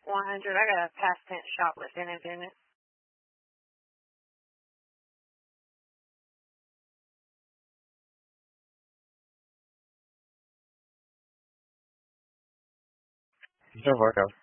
100. I got a past tense shoplifting in it. You're welcome.